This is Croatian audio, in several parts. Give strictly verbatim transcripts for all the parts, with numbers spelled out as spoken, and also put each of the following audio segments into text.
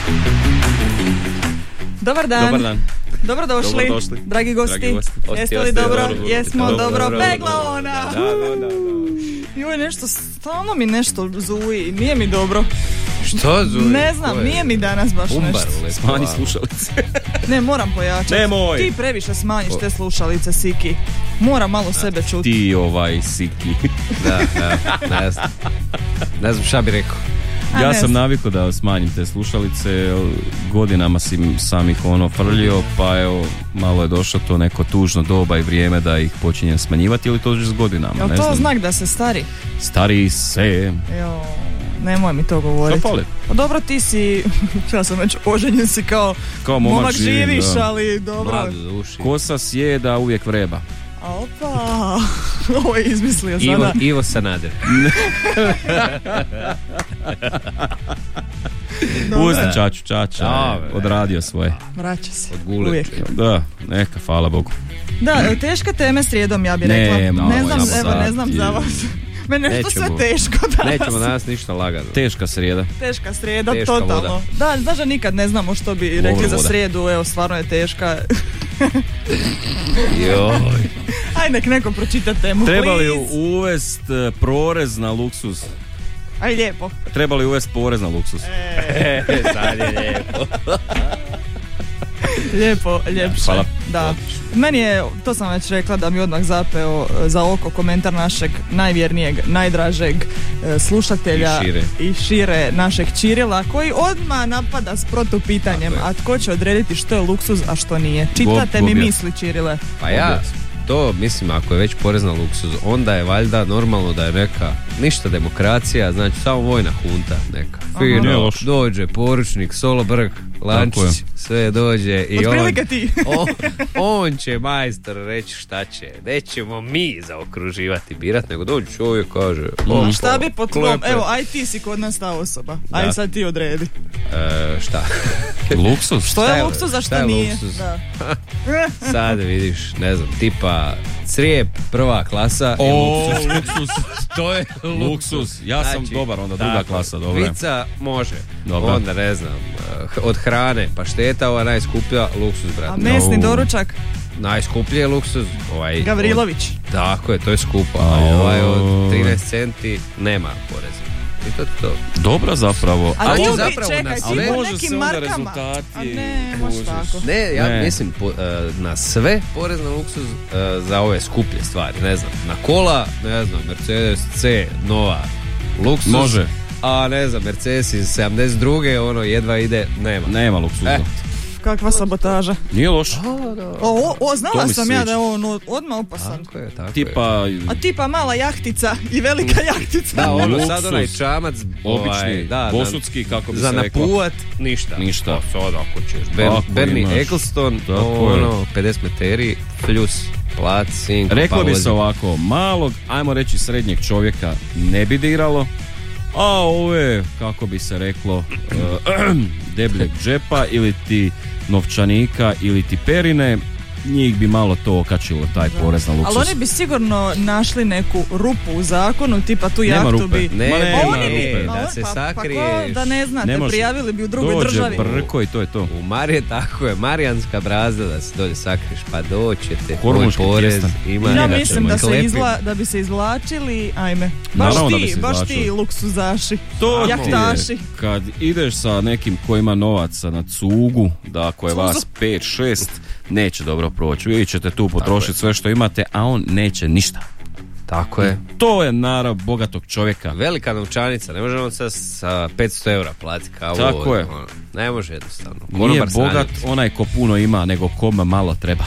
Dobar dan. Dobar dan. Dobrodošli, Dobrodošli. dragi gosti. Dragi gosti. Jeste li Jeste, dobro? dobro, Jesmo, dobro, dobro. dobro, Pegla dobro. ona. Da, da, da, da. Joj, nešto, stalno mi nešto zuji. Nije mi dobro. Što zuji? Ne znam, nije mi danas baš nešto. Smanji slušalice. Ne, moram pojačati. Nemoj. Ti previše smanjiš te slušalice, Siki. Moram malo sebe čuti. Ti ovaj Siki. Da, da, ne znam. Ne znam šta bi rekao. A Ja ne sam znam. navikao da smanjim te slušalice, godinama sam, sam ih ono frljio, pa evo, malo je došlo to neko tužno doba i vrijeme da ih počinjem smanjivati, ili to s godinama, Jel ne to znam. znak da se stari? Stari se. Jo, nemoj mi to govoriti. Što fali? Pa dobro, ti si, ja sam već oženjen si kao, Kao momak živim, živiš, da. ali dobro. Mlad u duši. Kosa sjeda, uvijek vreba. A opa, ovo je izmislio Ivo, sada. Ivo Sanader. Dobro. Pusti Čaču, Čača je Dobre. odradio svoje. Vraća se. Od gule. Uvijek. Da, neka, hvala Bogu. Da, teška teme srijedom, ja bih Ne, rekla. malo Ne znam, je evo, ne sad znam je. za vas. Mene nešto sve Nećemo. teško danas. Nećemo danas ništa lagano. Teška srijeda. Teška srijeda, Teška totalno. voda. Da, znaš da nikad ne znamo što bi rekli Dobra za voda. srijedu, evo, stvarno je teška. Joj. Aj, nek neko pročita temu, Treba li please. uvest eh, porez na luksuz? Aj, lijepo. Treba li uvest porez na luksuz? E, Sad je lijepo. lijepo, ljepše. Hvala. Da. Meni je, to sam već rekla, da mi odmah zapeo e, za oko komentar našeg najvjernijeg, najdražeg e, slušatelja I šire. i šire našeg Čirila, koji odmah napada s protupitanjem, Tako je. a tko će odrediti što je luksuz, a što nije. Čitate Gob- mi gobja. misli, Čirile. Pa ja, to mislim, ako je već porez na luksuz, onda je valjda normalno da je neka, ništa demokracija, znači samo vojna hunta neka. Nije Fino, loše. dođe poručnik, Solobrg, Tako je. Lančić, sve dođe i on, Otprilike ti. on, on će majstor reći šta će. Nećemo mi zaokruživati birat, nego dođe čovjek kaže A šta bi po tvom, klepe. evo, aj ti si kod nas ta osoba. Aj Da. sad ti odredi. E, šta? Luksuz? Što Šta je je- luksuz, a šta što je nije? luksuz? Da. Sad vidiš, ne znam, tipa crijep prva klasa i O, luksuz. luksuz. To je Luksuz. Ja sam Znači, dobar, onda druga tako, klasa, dobro. Pizza može. Dobro. Onda ne znam, eh, od hrane pašteta, ova najskuplja, luksuz, A brate. mesni No. doručak, Najskuplji je luksuz. Ovaj, Gavrilović. Od, tako je, to je skupo. A Ajoj. ovaj od trinaest centi nema poreza. I to je to. Dobro zapravo. A Ali ti je bi, zapravo čekaj, nas- ti ali po može nekim se onda markama. rezultati A ne, može kužiš. tako. Ne, ja Ne. mislim po, eh, na sve porez na luksuz eh, za ove skuplje stvari, ne znam. Na kola, ne znam, Mercedes C, nova, luksuz. Može. A ne znam, Mercedes iz sedamdeset druge ono jedva ide, nema. Nema luksuza. E. Kakva sabotaža. Nije loš. O, o, o, To znala mi sam ja sviđa. da je on od- odmah opasan. Tako je, tako je. Tipa, A tipa mala jahtica i velika jahtica. Da, ono Luksuz. sad onaj čamac obični, ovaj, da, bosudski, kako bi za se reklo. napuvat, ništa. Ništa. Pa sad ako ćeš. Ber, Ako Bernie imaš. Eccleston, Tako je. ono, pedeset meteri, fljus, plat, sinko, Reklo pa bi vozi. se ovako, malog, ajmo reći srednjeg čovjeka ne bi diralo, a ove, kako bi se reklo, eh, debljeg džepa ili ti novčanika ili ti perine, njih bi malo to okačilo, taj porez na luksuz. Ali oni bi sigurno našli neku rupu u zakonu, tipa tu Nema jahtu rupe. bi... Ne, Ma Pa nema oni bi, rupe. ma da on- se pa, pa sakriješ. ko da ne znate, Ne može. prijavili bi u drugoj Dođe državi. brko i to je to. U Marije tako je, Marijanska brazda da se dolje sakriš, pa doćete, Hormonski moj porez, tjestan. ima Ja njega mislim ćemo da se, klepim. izvla, da bi se izvlačili, ajme, baš Naravno da bi ti, se baš izvlačili. ti luksuzaši, To ti jahtaši. je, kad ideš sa nekim ko ima novaca na cugu, da ako je vas pet šest, neće dobro proći. Vi ćete tu potrošiti sve što imate, a on neće ništa. Tako je. To je narav bogatog čovjeka. Velika novčanica, ne može on sa, sa petsto eura platiti kao Tako ovo, je. ono, ne može jednostavno. Nije Konobar bogat Sanjec. onaj ko puno ima, nego kome malo treba.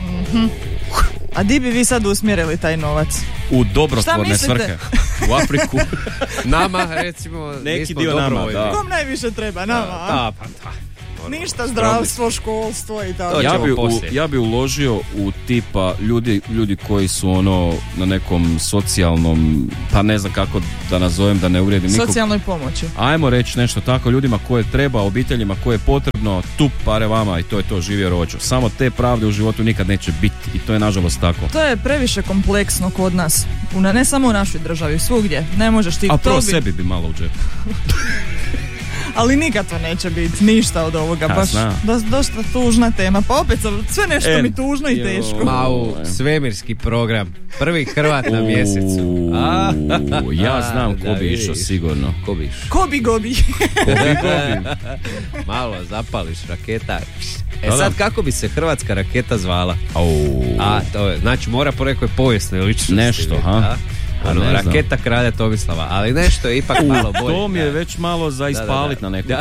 A di bi vi sad usmjerili taj novac? U dobrotvorne Šta mislite? svrhe. U Afriku. Nama, recimo, Neki nismo dio nama, dobrovoljni. da. Kom najviše treba, nama? a? Da, pa da. Ono, Ništa, zdravstvo, školstvo i tako. To ja ćemo bi, u, poslije. ja bi uložio u tipa ljudi, ljudi koji su ono na nekom socijalnom, pa ne znam kako da nazovem, da ne uvrijedim nikog. Socijalnoj pomoći. Ajmo reći nešto tako, ljudima koje treba, obiteljima koje je potrebno, tu pare vama i to je to, živio rođo. Samo te pravde u životu nikad neće biti i to je nažalost tako. To je previše kompleksno kod nas. U, ne samo u našoj državi, svugdje. Ne možeš ti A to prvo bi... sebi bi malo u džepu. Ali nikad to neće biti ništa od ovoga, Ja baš znam. do, dosta tužna tema, pa opet sam- sve nešto E, mi tužno i joj. teško. Ma u svemirski program. Prvi Hrvat na mjesecu. A? Uuu, ja znam Da, ko bi išao vidiš. sigurno. Ko bi išao? Kobi gobi. Malo zapališ raketa. E Da, sad da. kako bi se hrvatska raketa zvala? Au. A, to je, znači mora po nekoj povijesnoj ličnosti. Nešto, biti, ha? a? Pa Ono, ne znam. raketa kralja Tomislava, ali nešto je ipak malo bolje. To mi je da. već malo za da, ispalit da. na neku. Da.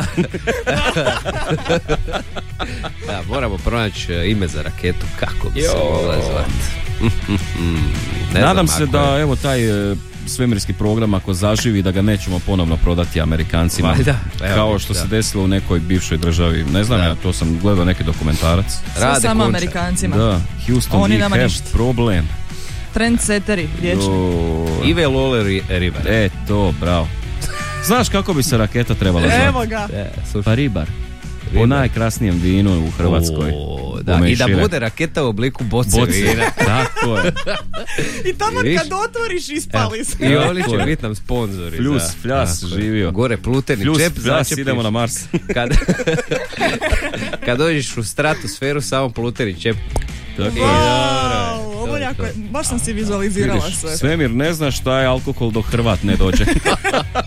Da, moramo pronaći e, ime za raketu, kako bi se Jo. mogla zvati. Ne Nadam znam, se ako da je- evo taj e, svemirski program ako zaživi da ga nećemo ponovno prodati Amerikancima. Valjda, evo, Kao što da. se desilo u nekoj bivšoj državi. Ne znam, Da. ja to sam gledao neki dokumentarac. Sve Rade samo Končar. Amerikancima. Da, Houston, Oni we nama have ništa. problem. Trendsetteri, vječni. Jo. Ive Lole Ri- Ribar. E, to, bravo. Znaš kako bi se raketa trebala zvati? Evo ga. E, slušaj. Pa ribar. Po Ribar. najkrasnijem vinu u Hrvatskoj. O, da, i da Pomešire. bude raketa u obliku boce, Boce. vina. Tako je. I tamo Vidiš? kad otvoriš ispali se. I oni će Tako je. biti nam sponzori. Fljus, za- fljas, tako je. živio. Gore pluteni Fljus, čep, fljas, začepiš. idemo na Mars. Kad, kad dođeš u stratosferu, samo pluteni čep. Tako je. Wow, ovo To je jako, to. baš sam si vizualizirala Vidiš, sve. svemir ne zna šta je alkohol dok Hrvat ne dođe.